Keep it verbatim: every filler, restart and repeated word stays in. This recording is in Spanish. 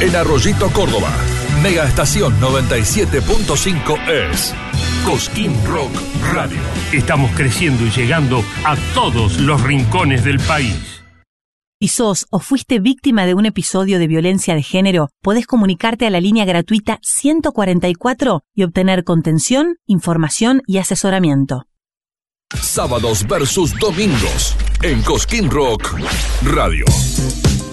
En Arroyito, Córdoba. Mega Estación noventa y siete punto cinco es Cosquín Rock Radio. Estamos creciendo y llegando a todos los rincones del país. Si sos o fuiste víctima de un episodio de violencia de género, podés comunicarte a la línea gratuita ciento cuarenta y cuatro y obtener contención, información y asesoramiento. Sábados versus domingos en Cosquín Rock Radio.